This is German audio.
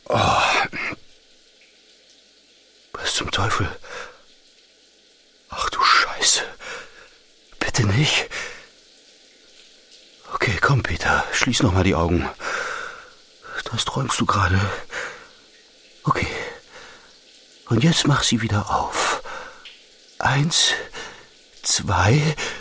Oh. Was zum Teufel? Ach du Scheiße. Bitte nicht. Okay, komm, Peter. Schließ noch mal die Augen. Das träumst du gerade. Okay. Und jetzt mach sie wieder auf. 1, 2...